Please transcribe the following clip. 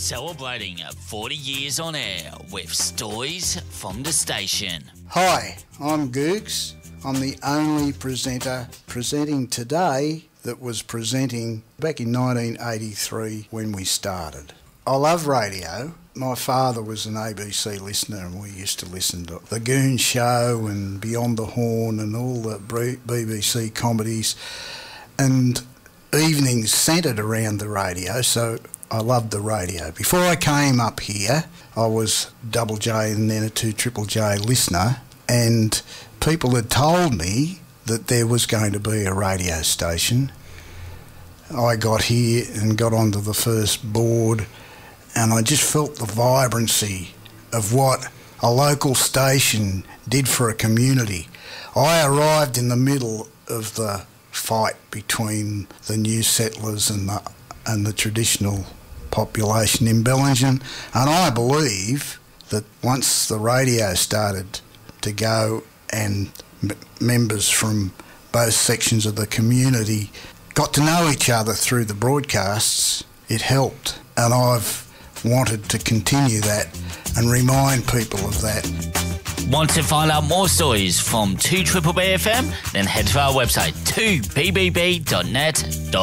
Celebrating 40 years on air with stories from the station. Hi, I'm Googs. I'm the only presenter presenting today that was presenting back in 1983 when we started. I love radio. My father was an ABC listener and we used to listen to The Goon Show and Beyond the Horn and all the BBC comedies and evenings centred around the radio, so I loved the radio. Before I came up here, I was Double J and then a 2JJJ listener, and people had told me that there was going to be a radio station. I got here and got onto the first board, and I just felt the vibrancy of what a local station did for a community. I arrived in the middle of the fight between the new settlers and the traditional population in Bellingen, and I believe that once the radio started to go and members from both sections of the community got to know each other through the broadcasts, it helped, and I've wanted to continue that and remind people of that. Want to find out more stories from 2BBB FM? Then head to our website 2bbb.net.au.